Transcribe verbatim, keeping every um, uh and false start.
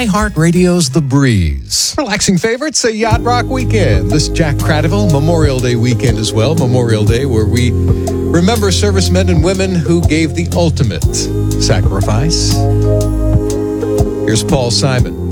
iHeartRadio's The Breeze. Relaxing favorites, a Yacht Rock weekend. This Jack Cradiville Memorial Day weekend as well. Memorial Day, where we remember servicemen and women who gave the ultimate sacrifice. Here's Paul Simon.